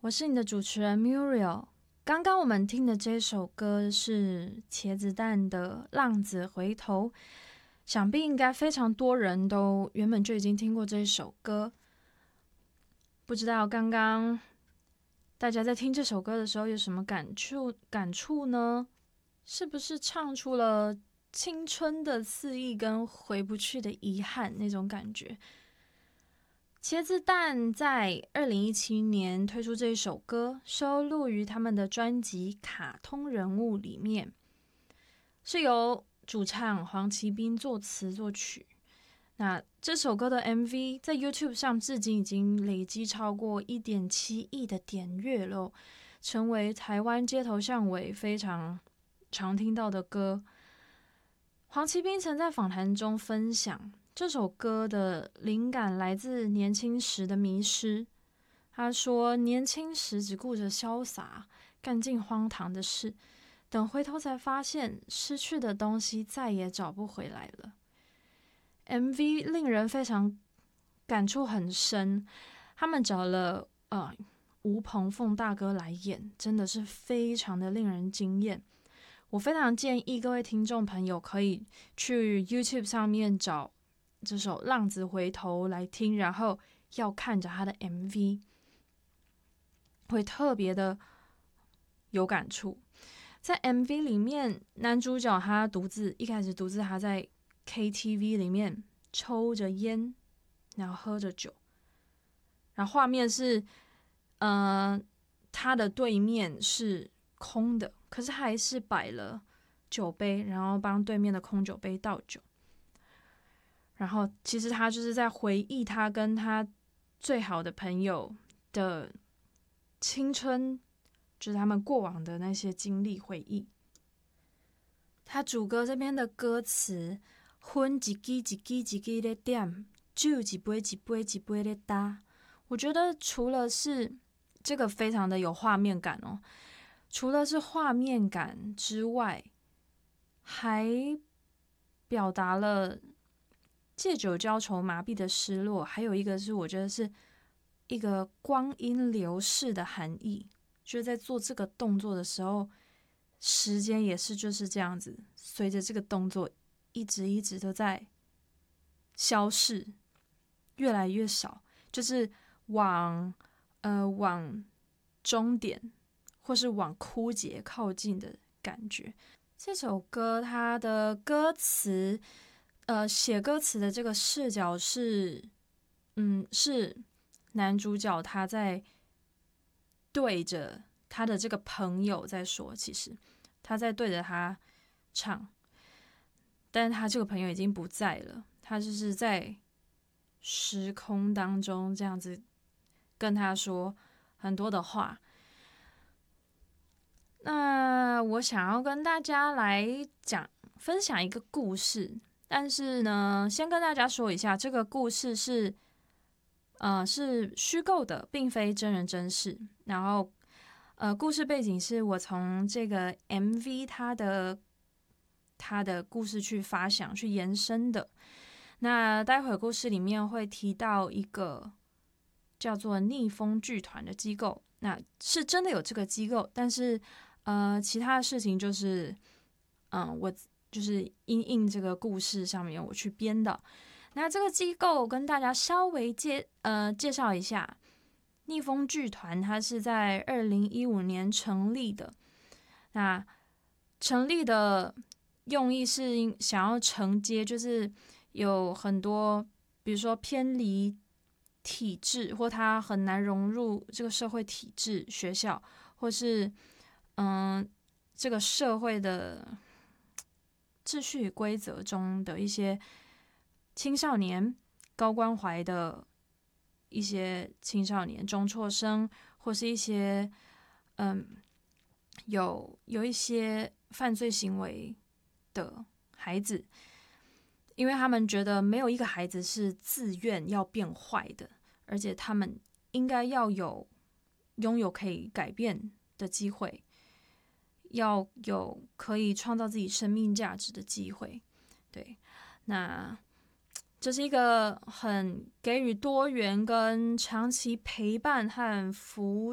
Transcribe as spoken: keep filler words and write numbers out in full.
我是你的主持人 Muriel。刚刚我们听的这首歌是茄子蛋的《浪子回头》，想必应该非常多人都原本就已经听过这首歌。不知道刚刚大家在听这首歌的时候有什么感触感触呢？是不是唱出了青春的肆意跟回不去的遗憾那种感觉？茄子蛋在二零一七年推出这一首歌，收录于他们的专辑《卡通人物》里面，是由主唱黄奇斌作词作曲。那这首歌的 M V 在 YouTube 上至今已经累积超过 一点七亿的点阅了，成为台湾街头巷尾非常常听到的歌。黄奇斌曾在访谈中分享，这首歌的灵感来自年轻时的迷失。他说，年轻时只顾着潇洒，干尽荒唐的事，等回头才发现，失去的东西再也找不回来了。M V 令人非常感触很深，他们找了呃吴鹏凤大哥来演，真的是非常的令人惊艳。我非常建议各位听众朋友可以去 YouTube 上面找这首《浪子回头》来听，然后要看着他的 M V， 会特别的有感触。在 M V 里面，男主角他独自一开始独自他在 K T V 里面抽着烟，然后喝着酒，然后画面是，呃，他的对面是空的，可是还是摆了酒杯，然后帮对面的空酒杯倒酒。然后其实他就是在回忆他跟他最好的朋友的青春，就是他们过往的那些经历回忆。他主歌这边的歌词，烟一支一支一支在点，酒一杯一杯一杯在打。我觉得除了是这个非常的有画面感哦，除了是画面感之外，还表达了借酒浇愁麻痹的失落，还有一个是我觉得是一个光阴流逝的含义，就是在做这个动作的时候，时间也是就是这样子，随着这个动作一直一直都在消逝，越来越少，就是往呃往终点或是往枯竭靠近的感觉。这首歌它的歌词，呃，写歌词的这个视角是，嗯，是男主角他在对着他的这个朋友在说，其实他在对着他唱，但是他这个朋友已经不在了，他就是在时空当中这样子跟他说很多的话。那我想要跟大家来讲分享一个故事，但是呢，先跟大家说一下，这个故事是呃是虚构的，并非真人真事。然后呃，故事背景是我从这个 M V 它的它的故事去发想、去延伸的。那待会故事里面会提到一个叫做逆风剧团的机构，那是真的有这个机构，但是呃，其他的事情就是，嗯，我就是因应这个故事上面我去编的。那这个机构跟大家稍微介呃介绍一下，逆风剧团它是在二零一五年成立的。那成立的用意是想要承接，就是有很多，比如说偏离体制或他很难融入这个社会体制、学校，或是嗯这个社会的秩序与规则中的一些青少年、高关怀的一些青少年、中辍生，或是一些嗯有有一些犯罪行为的孩子。因为他们觉得没有一个孩子是自愿要变坏的，而且他们应该要有拥有可以改变的机会，要有可以创造自己生命价值的机会。对，那这是一个很给予多元跟长期陪伴和辅